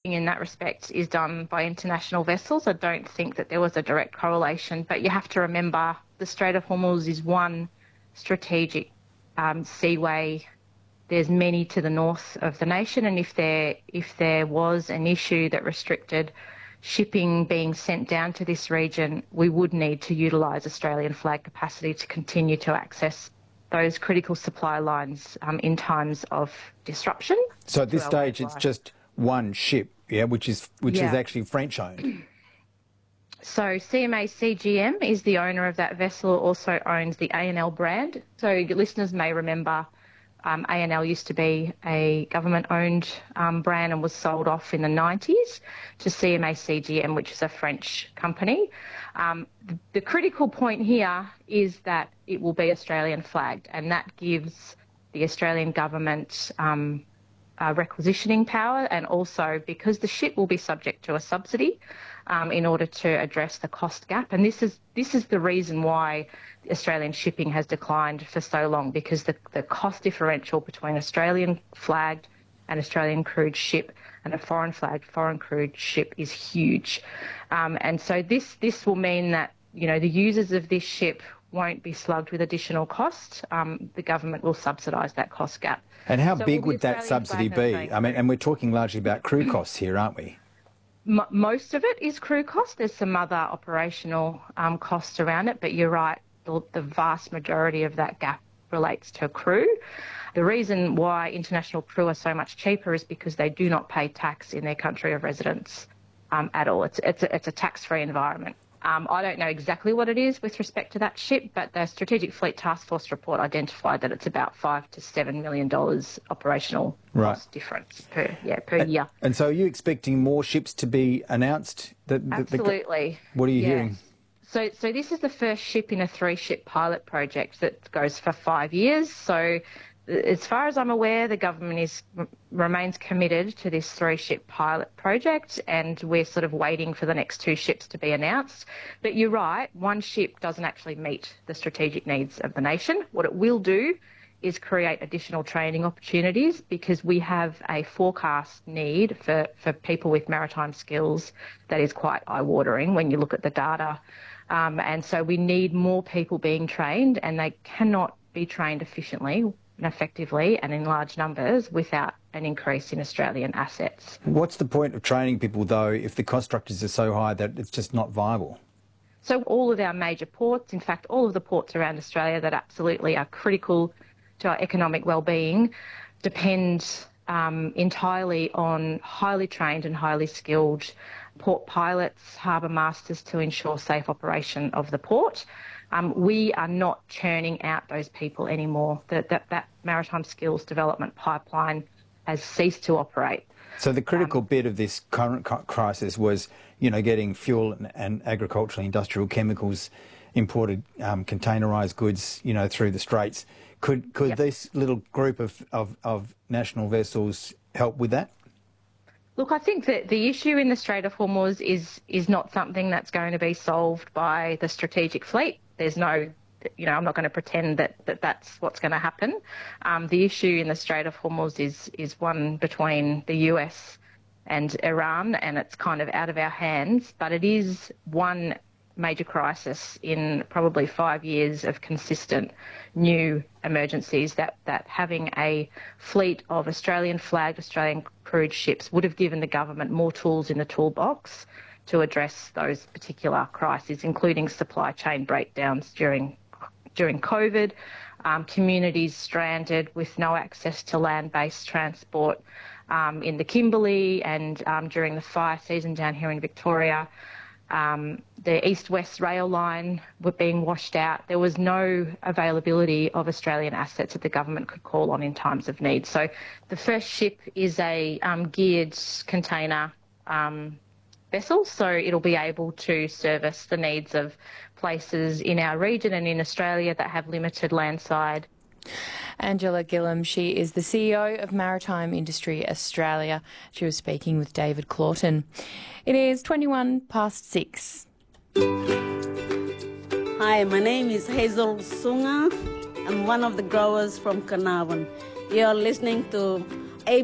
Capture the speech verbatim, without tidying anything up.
in that respect is done by international vessels. I don't think that there was a direct correlation, but you have to remember the Strait of Hormuz is one strategic um, seaway. There's many to the north of the nation, and if there if there was an issue that restricted shipping being sent down to this region, we would need to utilise Australian flag capacity to continue to access those critical supply lines um, in times of disruption. So at this stage, it's just one ship, yeah, which is which yeah. is actually French owned. So C M A C G M is the owner of that vessel, also owns the A N L brand. So listeners may remember um, A N L used to be a government-owned um, brand and was sold off in the nineties to C M A C G M, which is a French company. Um, the, the critical point here is that it will be Australian flagged, and that gives the Australian government um, uh, requisitioning power, and also because the ship will be subject to a subsidy um, in order to address the cost gap. And this is this is the reason why Australian shipping has declined for so long, because the, the cost differential between Australian flagged and Australian crewed ship and a foreign flagged, foreign crewed ship is huge. Um, and so this this will mean that, you know, the users of this ship won't be slugged with additional cost. Um, the government will subsidise that cost gap. And how so big would that subsidy be? I mean, and we're talking largely about crew costs here, aren't we? M most of it is crew cost. There's some other operational um, costs around it, but you're right, the, the vast majority of that gap relates to crew. The reason why international crew are so much cheaper is because they do not pay tax in their country of residence um, at all. It's, it's a, it's a tax-free environment. Um, I don't know exactly what it is with respect to that ship, but the Strategic Fleet Task Force report identified that it's about five to seven million dollars operational right. cost difference per yeah per and, year. And so, are you expecting more ships to be announced? That, that Absolutely. The, what are you yeah. hearing? So, so this is the first ship in a three-ship pilot project that goes for five years. So, as far as I'm aware, the government is remains committed to this three-ship pilot project, and we're sort of waiting for the next two ships to be announced. But you're right, one ship doesn't actually meet the strategic needs of the nation. What it will do is create additional training opportunities, because we have a forecast need for, for people with maritime skills that is quite eye-watering when you look at the data. Um, and so we need more people being trained, and they cannot be trained efficiently and effectively and in large numbers without an increase in Australian assets. What's the point of training people, though, if the cost structures are so high that it's just not viable? So all of our major ports, in fact, all of the ports around Australia that absolutely are critical to our economic well-being, depend um, entirely on highly trained and highly skilled port pilots, harbour masters to ensure safe operation of the port. Um, we are not churning out those people anymore. That, that, that maritime skills development pipeline has ceased to operate. So the critical um, bit of this current crisis was, you know, getting fuel and, and agricultural industrial chemicals, imported um, containerised goods, you know, through the Straits. Could could yep. this little group of, of, of national vessels help with that? Look, I think that the issue in the Strait of Hormuz is is not something that's going to be solved by the strategic fleet. There's no, you know, I'm not going to pretend that, that that's what's going to happen. Um, the issue in the Strait of Hormuz is is one between the U S and Iran, and it's kind of out of our hands. But it is one major crisis in probably five years of consistent new emergencies that, that having a fleet of Australian flagged, Australian crewed ships would have given the government more tools in the toolbox to address those particular crises, including supply chain breakdowns during during COVID, um, communities stranded with no access to land-based transport um, in the Kimberley, and um, during the fire season down here in Victoria. Um, the east-west rail line were being washed out. There was no availability of Australian assets that the government could call on in times of need. So the first ship is a um, geared container um, vessel, so it'll be able to service the needs of places in our region and in Australia that have limited landside. Angela Gillam, she is the C E O of Maritime Industry Australia. She was speaking with David Claughton. It is twenty-one past six. Hi, my name is Hazel Sunga. I'm one of the growers from Carnarvon. You're listening to